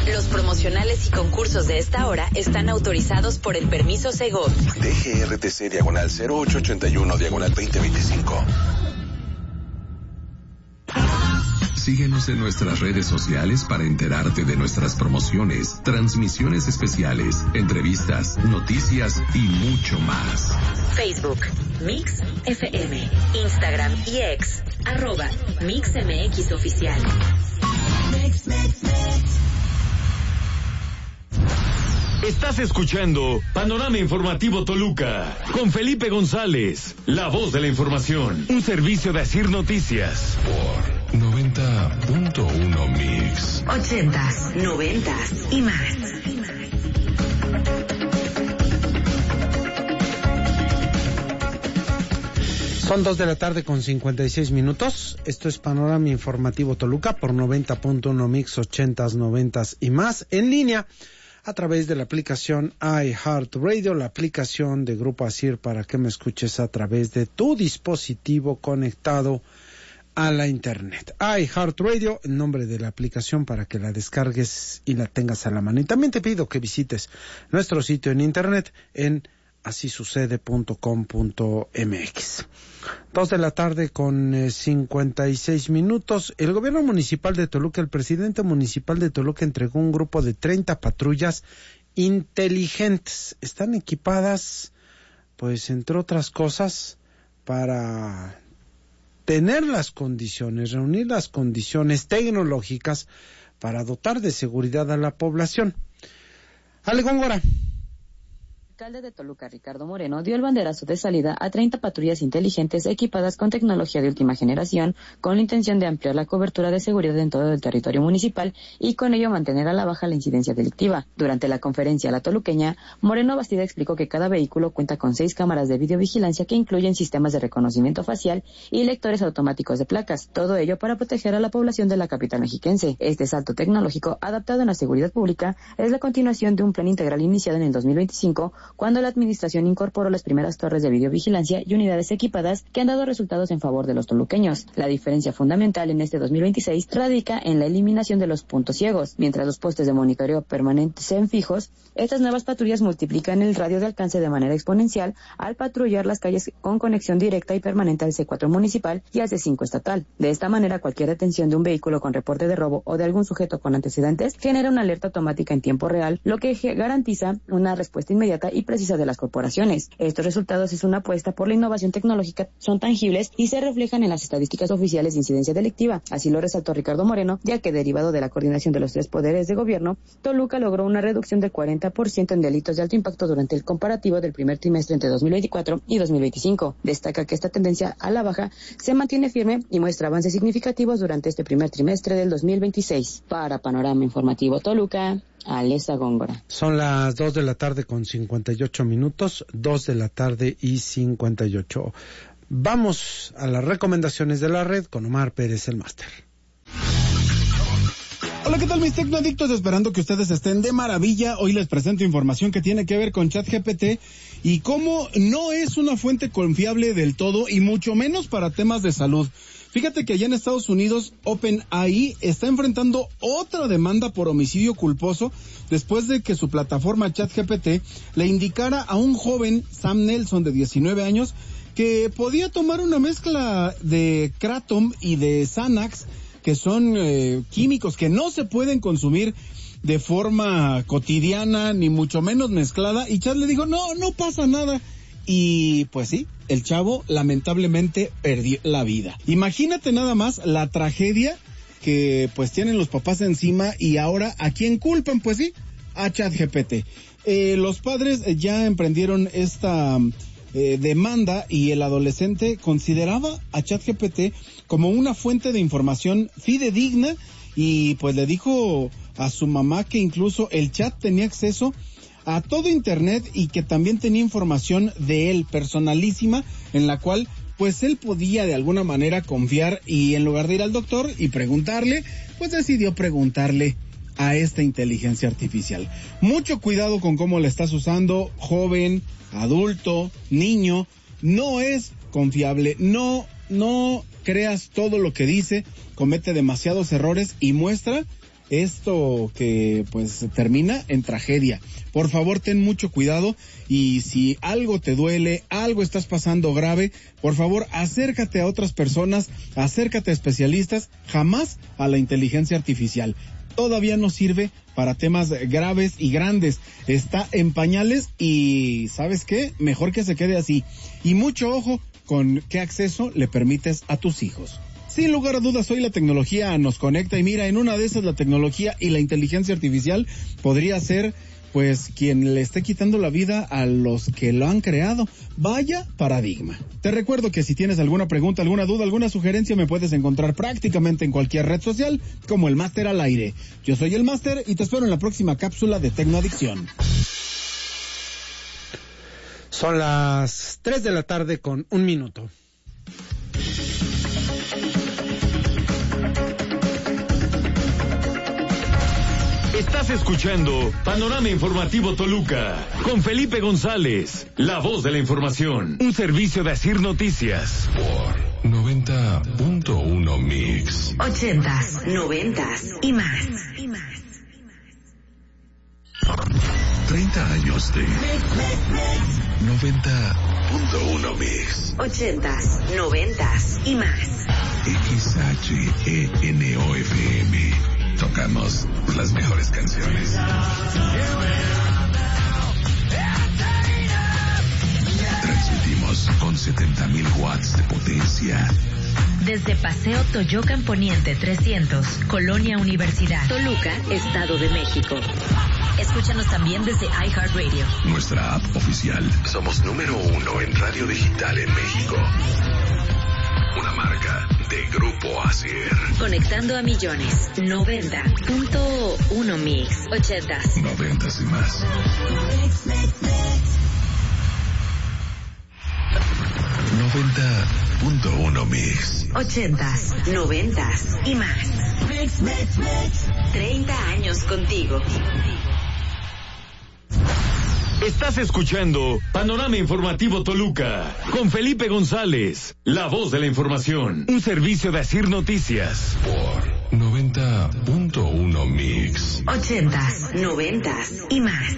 Los promocionales y concursos de esta hora están autorizados por el permiso Segov. DGRTC /0881/2025. Síguenos en nuestras redes sociales para enterarte de nuestras promociones, transmisiones especiales, entrevistas, noticias y mucho más. Facebook, Mix FM, Instagram y X, @MixMXOficial. Estás escuchando Panorama Informativo Toluca con Felipe González, la voz de la información, un servicio de Asir Noticias. Por 90.1 Mix. 80s, 90s y más. Son 2:56 p.m. Esto es Panorama Informativo Toluca por 90.1 Mix, 80s, 90s y más, en línea a través de la aplicación iHeartRadio, la aplicación de Grupo Asir, para que me escuches a través de tu dispositivo conectado a la internet. iHeartRadio, el nombre de la aplicación, para que la descargues y la tengas a la mano. Y también te pido que visites nuestro sitio en internet en asisucede.com.mx. 2:56 p.m. El gobierno municipal de Toluca, el presidente municipal de Toluca, entregó un grupo de 30 patrullas inteligentes. Están equipadas, pues, entre otras cosas, para tener las condiciones, reunir las condiciones tecnológicas para dotar de seguridad a la población. Ale Góngora. El alcalde de Toluca, Ricardo Moreno, dio el banderazo de salida a 30 patrullas inteligentes equipadas con tecnología de última generación, con la intención de ampliar la cobertura de seguridad en todo el territorio municipal y con ello mantener a la baja la incidencia delictiva. Durante la conferencia La Toluqueña, Moreno Bastida explicó que cada vehículo cuenta con 6 cámaras de videovigilancia que incluyen sistemas de reconocimiento facial y lectores automáticos de placas, todo ello para proteger a la población de la capital mexiquense. Este salto tecnológico adaptado en la seguridad pública es la continuación de un plan integral iniciado en el 2025, cuando la administración incorporó las primeras torres de videovigilancia y unidades equipadas que han dado resultados en favor de los toluqueños. La diferencia fundamental en este 2026 radica en la eliminación de los puntos ciegos. Mientras los postes de monitoreo permanentes sean fijos, estas nuevas patrullas multiplican el radio de alcance de manera exponencial al patrullar las calles con conexión directa y permanente al C4 municipal y al C5 estatal. De esta manera, cualquier detención de un vehículo con reporte de robo o de algún sujeto con antecedentes genera una alerta automática en tiempo real, lo que garantiza una respuesta inmediata y precisa de las corporaciones. Estos resultados es una apuesta por la innovación tecnológica, son tangibles y se reflejan en las estadísticas oficiales de incidencia delictiva. Así lo resaltó Ricardo Moreno, ya que derivado de la coordinación de los 3 poderes de gobierno, Toluca logró una reducción del 40% en delitos de alto impacto durante el comparativo del primer trimestre entre 2024 y 2025. Destaca que esta tendencia a la baja se mantiene firme y muestra avances significativos durante este primer trimestre del 2026. Para Panorama Informativo Toluca, Alessa Góngora. Son las 2:58 p.m, 2:58. Vamos a las recomendaciones de la red con Omar Pérez, el máster. Hola, ¿qué tal mis tecnoadictos? Esperando que ustedes estén de maravilla. Hoy les presento información que tiene que ver con ChatGPT y cómo no es una fuente confiable del todo y mucho menos para temas de salud. Fíjate que allá en Estados Unidos, OpenAI está enfrentando otra demanda por homicidio culposo después de que su plataforma ChatGPT le indicara a un joven, Sam Nelson, de 19 años, que podía tomar una mezcla de Kratom y de Xanax, que son químicos que no se pueden consumir de forma cotidiana, ni mucho menos mezclada, y Chat le dijo, no pasa nada. Y pues sí, el chavo lamentablemente perdió la vida. Imagínate nada más la tragedia que pues tienen los papás encima, y ahora ¿a quién culpan? Pues sí, a ChatGPT. Los padres ya emprendieron esta demanda, y el adolescente consideraba a ChatGPT como una fuente de información fidedigna, y pues le dijo a su mamá que incluso el chat tenía acceso a todo internet y que también tenía información de él personalísima, en la cual pues él podía de alguna manera confiar, y en lugar de ir al doctor y preguntarle, pues decidió preguntarle a esta inteligencia artificial. Mucho cuidado con cómo la estás usando, joven, adulto, niño, no es confiable, no creas todo lo que dice, comete demasiados errores y muestra esto que pues termina en tragedia. Por favor, ten mucho cuidado y si algo te duele, algo estás pasando grave, por favor, acércate a otras personas, acércate a especialistas, jamás a la inteligencia artificial. Todavía no sirve para temas graves y grandes. Está en pañales y ¿sabes qué? Mejor que se quede así. Y mucho ojo con qué acceso le permites a tus hijos. Sin lugar a dudas, hoy la tecnología nos conecta y mira, en una de esas la tecnología y la inteligencia artificial podría ser pues quien le esté quitando la vida a los que lo han creado. Vaya paradigma. Te recuerdo que si tienes alguna pregunta, alguna duda, alguna sugerencia, me puedes encontrar prácticamente en cualquier red social como el Máster al Aire. Yo soy el Máster y te espero en la próxima cápsula de Tecnoadicción. Son las 3 de la tarde con 1 minuto. Estás escuchando Panorama Informativo Toluca con Felipe González, la voz de la información, un servicio de Asir Noticias. Por 90.1 Mix. 80s, 90s y más. 30 años de 90.1 Mix. 80s, 90s y más. XHENOFM. Tocamos las mejores canciones. Transmitimos con 70,000 watts de potencia. Desde Paseo Toyocan Poniente 300, Colonia Universidad, Toluca, Estado de México. Escúchanos también desde iHeartRadio. Nuestra app oficial. Somos número 1 en radio digital en México. Una marca de Grupo Asir. Conectando a millones. 90.1 Mix. 80s. 90s y más. 90.1 Mix. 80s, 90s y más. 30 años contigo. Estás escuchando Panorama Informativo Toluca con Felipe González, la voz de la información, un servicio de Asir Noticias. Por 90.1 Mix. 80s, 90s y más.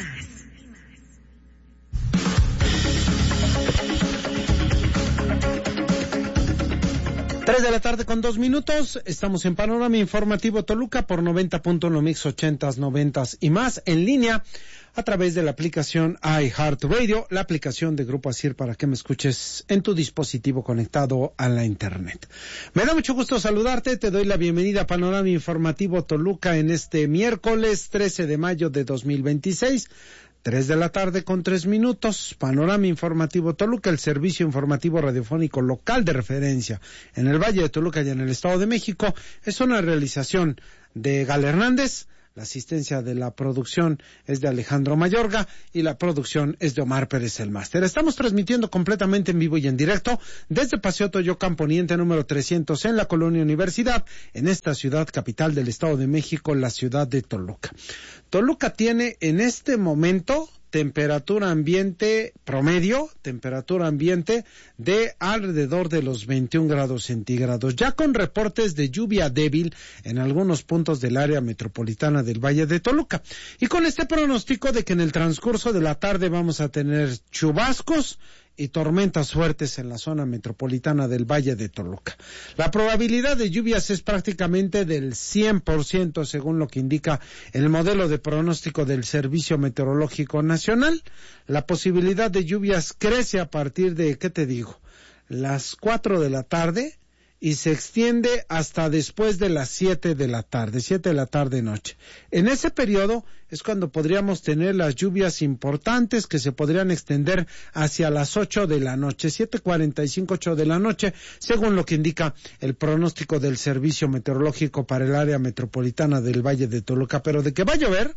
3 de la tarde con 2 minutos, estamos en Panorama Informativo Toluca por 90.1 Mix, 80s, 90s y más, en línea a través de la aplicación iHeartRadio, la aplicación de Grupo Asir para que me escuches en tu dispositivo conectado a la internet. Me da mucho gusto saludarte, te doy la bienvenida a Panorama Informativo Toluca en este miércoles 13 de mayo de 2026. 3 de la tarde con 3 minutos, Panorama Informativo Toluca, el servicio informativo radiofónico local de referencia en el Valle de Toluca y en el Estado de México. Es una realización de Gal Hernández, la asistencia de la producción es de Alejandro Mayorga y la producción es de Omar Pérez el Máster. Estamos transmitiendo completamente en vivo y en directo desde Paseo Toyocan Poniente número 300 en la Colonia Universidad, en esta ciudad capital del Estado de México, la ciudad de Toluca. Toluca tiene en este momento temperatura ambiente promedio, temperatura ambiente de alrededor de los 21 grados centígrados, ya con reportes de lluvia débil en algunos puntos del área metropolitana del Valle de Toluca. Y con este pronóstico de que en el transcurso de la tarde vamos a tener chubascos y tormentas fuertes en la zona metropolitana del Valle de Toluca. La probabilidad de lluvias es prácticamente del 100% según lo que indica el modelo de pronóstico del Servicio Meteorológico Nacional. La posibilidad de lluvias crece a partir de, ¿qué te digo?, las 4 de la tarde y se extiende hasta después de las 7 de la tarde noche. En ese periodo es cuando podríamos tener las lluvias importantes que se podrían extender hacia las 8 de la noche, 7:45, 8 de la noche, según lo que indica el pronóstico del Servicio Meteorológico para el área metropolitana del Valle de Toluca. Pero de que va a llover,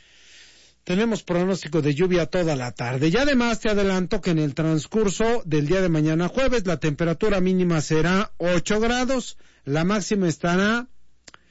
tenemos pronóstico de lluvia toda la tarde. Y además te adelanto que en el transcurso del día de mañana jueves la temperatura mínima será 8 grados, la máxima estará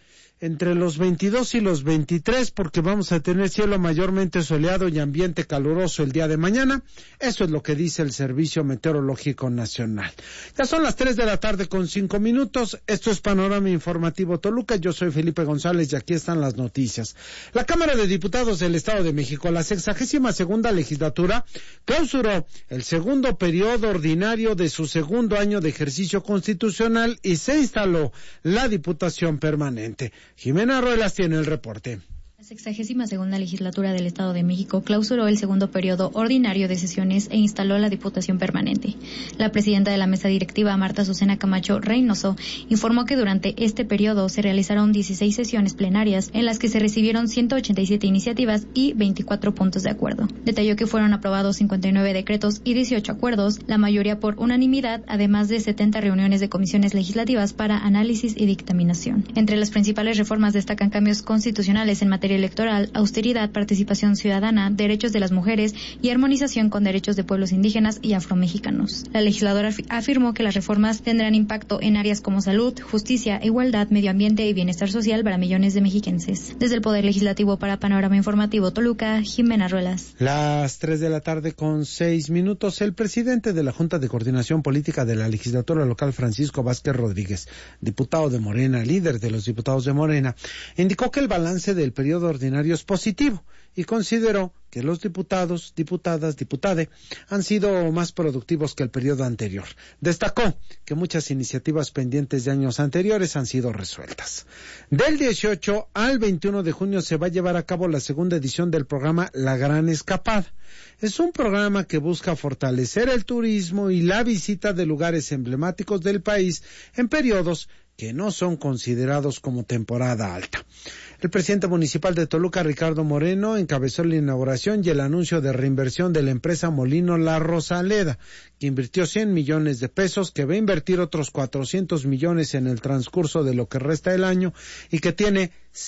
entre los 22 y los 23, porque vamos a tener cielo mayormente soleado y ambiente caluroso el día de mañana. Eso es lo que dice el Servicio Meteorológico Nacional. Ya son las 3 de la tarde con 5 minutos. Esto es Panorama Informativo Toluca. Yo soy Felipe González y aquí están las noticias. La Cámara de Diputados del Estado de México, la 62ª legislatura, clausuró el segundo periodo ordinario de su segundo año de ejercicio constitucional y se instaló la Diputación Permanente. Jimena Ruelas tiene el reporte. La 62ª legislatura del Estado de México clausuró el segundo periodo ordinario de sesiones e instaló la Diputación Permanente. La presidenta de la mesa directiva, Marta Azucena Camacho Reynoso, informó que durante este periodo se realizaron 16 sesiones plenarias en las que se recibieron 187 iniciativas y 24 puntos de acuerdo. Detalló que fueron aprobados 59 decretos y 18 acuerdos, la mayoría por unanimidad, además de 70 reuniones de comisiones legislativas para análisis y dictaminación. Entre las principales reformas destacan cambios constitucionales en materia electoral, austeridad, participación ciudadana, derechos de las mujeres y armonización con derechos de pueblos indígenas y afromexicanos. La legisladora afirmó que las reformas tendrán impacto en áreas como salud, justicia, igualdad, medio ambiente y bienestar social para millones de mexiquenses. Desde el Poder Legislativo para Panorama Informativo Toluca, Jimena Ruelas. Las 3 de la tarde con 6 minutos. El presidente de la Junta de Coordinación Política de la legislatura local, Francisco Vázquez Rodríguez, diputado de Morena, líder de los diputados de Morena, indicó que el balance del periodo ordinario es positivo y consideró que los diputados, diputadas, diputade han sido más productivos que el periodo anterior. Destacó que muchas iniciativas pendientes de años anteriores han sido resueltas. Del 18 al 21 de junio se va a llevar a cabo la segunda edición del programa La Gran Escapada. Es un programa que busca fortalecer el turismo y la visita de lugares emblemáticos del país en periodos que no son considerados como temporada alta. El presidente municipal de Toluca, Ricardo Moreno, encabezó la inauguración y el anuncio de reinversión de la empresa Molino La Rosaleda, que invirtió 100 millones de pesos, que va a invertir otros 400 millones en el transcurso de lo que resta del año y que tiene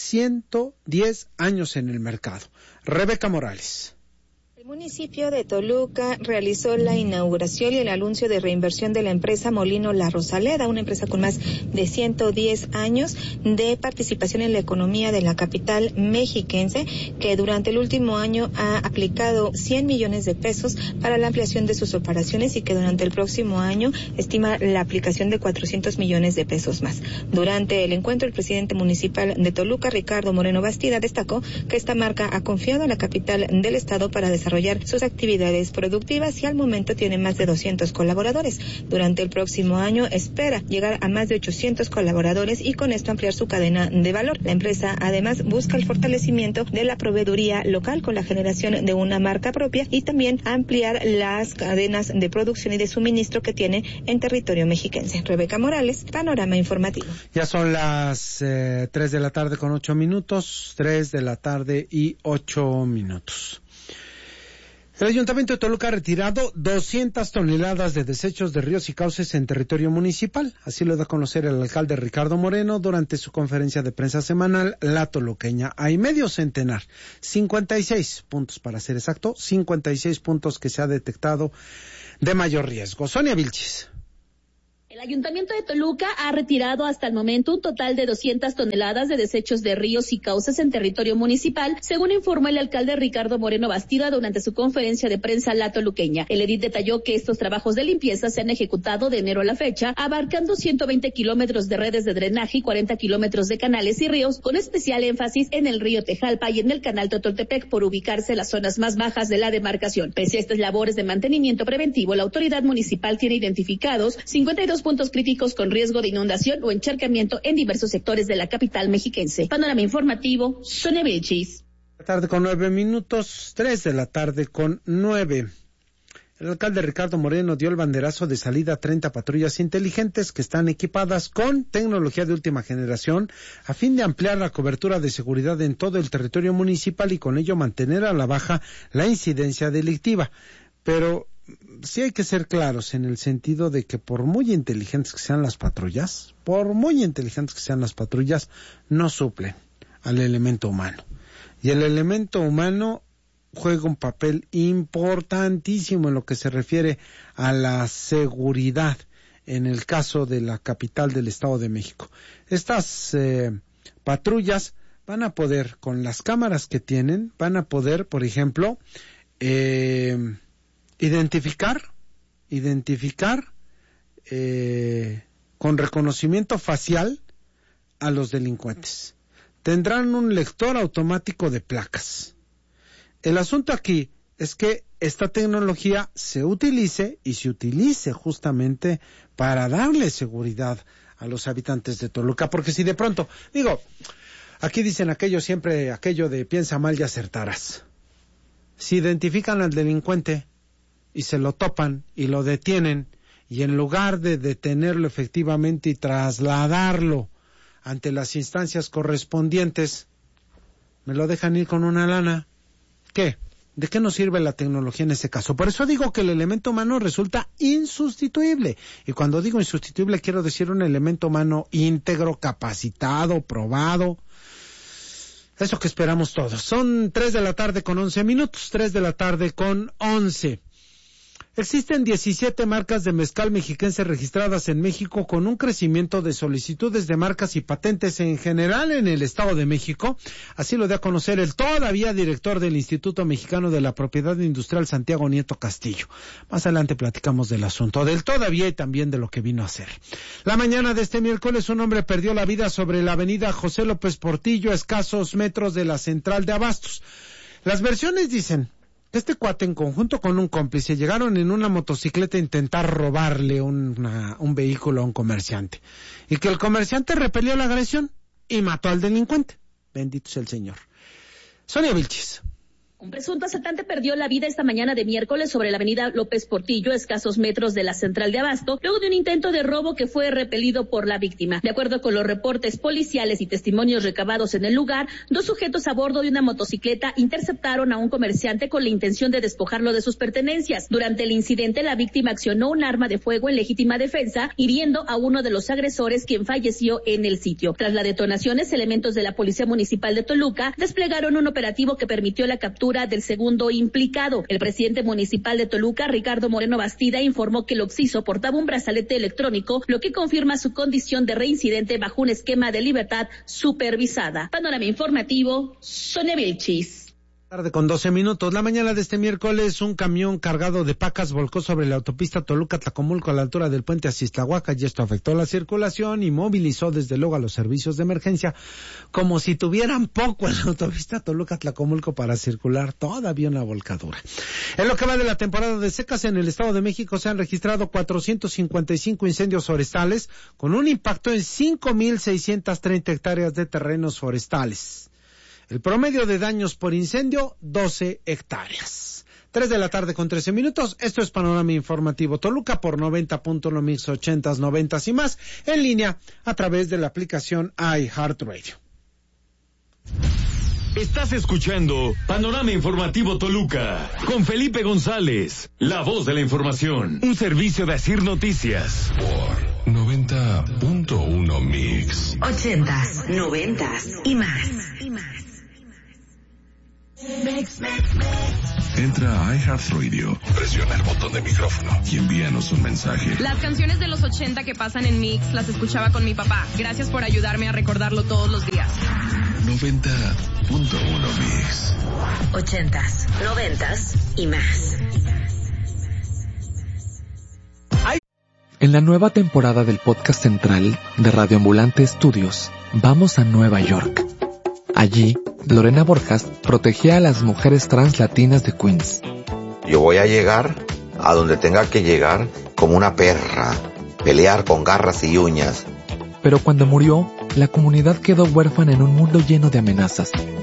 110 años en el mercado. Rebeca Morales. El municipio de Toluca realizó la inauguración y el anuncio de reinversión de la empresa Molino La Rosaleda, una empresa con más de 110 años de participación en la economía de la capital mexiquense, que durante el último año ha aplicado 100 millones de pesos para la ampliación de sus operaciones y que durante el próximo año estima la aplicación de 400 millones de pesos más. Durante el encuentro, el presidente municipal de Toluca, Ricardo Moreno Bastida, destacó que esta marca ha confiado a la capital del estado para desarrollar sus actividades productivas y al momento tiene más de 200 colaboradores. Durante el próximo año espera llegar a más de 800 colaboradores y con esto ampliar su cadena de valor. La empresa además busca el fortalecimiento de la proveeduría local con la generación de una marca propia y también ampliar las cadenas de producción y de suministro que tiene en territorio mexiquense. Rebeca Morales, Panorama Informativo. Ya son las 3 de la tarde con 8 minutos, 3 de la tarde y 8 minutos. El Ayuntamiento de Toluca ha retirado 200 toneladas de desechos de ríos y cauces en territorio municipal. Así lo da a conocer el alcalde Ricardo Moreno durante su conferencia de prensa semanal, La Toluqueña. Hay medio centenar, 56 puntos para ser exacto, 56 puntos que se ha detectado de mayor riesgo. Sonia Vilchis. El Ayuntamiento de Toluca ha retirado hasta el momento un total de 200 toneladas de desechos de ríos y cauces en territorio municipal, según informó el alcalde Ricardo Moreno Bastida durante su conferencia de prensa La Toluqueña. El edil detalló que estos trabajos de limpieza se han ejecutado de enero a la fecha, abarcando 120 kilómetros de redes de drenaje y 40 kilómetros de canales y ríos, con especial énfasis en el río Tejalpa y en el canal Totoltepec, por ubicarse en las zonas más bajas de la demarcación. Pese a estas labores de mantenimiento preventivo, la autoridad municipal tiene identificados 52 puntos críticos con riesgo de inundación o encharcamiento en diversos sectores de la capital mexiquense. Panorama Informativo, Sonia Vilchis. Tarde con 9 minutos, 3 de la tarde con 9. El alcalde Ricardo Moreno dio el banderazo de salida a 30 patrullas inteligentes que están equipadas con tecnología de última generación a fin de ampliar la cobertura de seguridad en todo el territorio municipal y con ello mantener a la baja la incidencia delictiva. Pero sí hay que ser claros en el sentido de que por muy inteligentes que sean las patrullas, no suplen al elemento humano. Y el elemento humano juega un papel importantísimo en lo que se refiere a la seguridad en el caso de la capital del Estado de México. Estas patrullas van a poder, con las cámaras que tienen, van a poder, por ejemplo, identificar con reconocimiento facial a los delincuentes. Tendrán un lector automático de placas. El asunto aquí es que esta tecnología se utilice justamente para darle seguridad a los habitantes de Toluca, porque si de pronto, aquí dicen aquello de piensa mal y acertarás. Si identifican al delincuente y se lo topan y lo detienen, y en lugar de detenerlo efectivamente y trasladarlo ante las instancias correspondientes, me lo dejan ir con una lana, ¿qué? ¿De qué nos sirve la tecnología en ese caso? Por eso digo que el elemento humano resulta insustituible. Y cuando digo insustituible quiero decir un elemento humano íntegro, capacitado, probado. Eso que esperamos todos. Son 3:11 3:11. Existen 17 marcas de mezcal mexiquense registradas en México, con un crecimiento de solicitudes de marcas y patentes en general en el Estado de México. Así lo dio a conocer el todavía director del Instituto Mexicano de la Propiedad Industrial, Santiago Nieto Castillo. Más adelante platicamos del asunto, del todavía y también de lo que vino a hacer. La mañana de este miércoles un hombre perdió la vida sobre la avenida José López Portillo, a escasos metros de la central de Abastos. Las versiones dicen que este cuate, en conjunto con un cómplice, llegaron en una motocicleta a intentar robarle un vehículo a un comerciante, y que el comerciante repelió la agresión y mató al delincuente. Bendito sea el Señor. Sonia Vilchis. Un presunto asaltante perdió la vida esta mañana de miércoles sobre la avenida López Portillo, a escasos metros de la central de Abasto, luego de un intento de robo que fue repelido por la víctima. De acuerdo con los reportes policiales y testimonios recabados en el lugar, 2 sujetos a bordo de una motocicleta interceptaron a un comerciante con la intención de despojarlo de sus pertenencias. Durante el incidente, la víctima accionó un arma de fuego en legítima defensa, hiriendo a uno de los agresores, quien falleció en el sitio. Tras las detonaciones, elementos de la Policía Municipal de Toluca desplegaron un operativo que permitió la captura del segundo implicado. El presidente municipal de Toluca, Ricardo Moreno Bastida, informó que el occiso portaba un brazalete electrónico, lo que confirma su condición de reincidente bajo un esquema de libertad supervisada. Panorama informativo, Sonia Vilchis. Tarde con 12 minutos. La mañana de este miércoles, un camión cargado de pacas volcó sobre la autopista Toluca-Tlacomulco a la altura del puente Aziztlahuaca, y esto afectó la circulación y movilizó desde luego a los servicios de emergencia, como si tuvieran poco en la autopista Toluca-Tlacomulco para circular. Todavía una volcadura. En lo que va de la temporada de secas en el Estado de México, se han registrado 455 incendios forestales, con un impacto en 5,630 hectáreas de terrenos forestales. El promedio de daños por incendio, 12 hectáreas. 3:13 Esto es Panorama Informativo Toluca por 90.1 Mix 80s, 90s y más, en línea a través de la aplicación iHeartRadio. Estás escuchando Panorama Informativo Toluca con Felipe González, la voz de la información. Un servicio de Asir Noticias. Por 90.1 Mix. 80s, 90s y más. Entra a iHeartRadio, presiona el botón de micrófono y envíanos un mensaje. Las canciones de los 80 que pasan en Mix las escuchaba con mi papá. Gracias por ayudarme a recordarlo todos los días. 90.1 Mix. 80s, 90s y más. En la nueva temporada del podcast central de Radio Ambulante Studios, vamos a Nueva York. Allí, Lorena Borjas protegía a las mujeres trans latinas de Queens. Yo voy a llegar a donde tenga que llegar como una perra, pelear con garras y uñas. Pero cuando murió, la comunidad quedó huérfana en un mundo lleno de amenazas.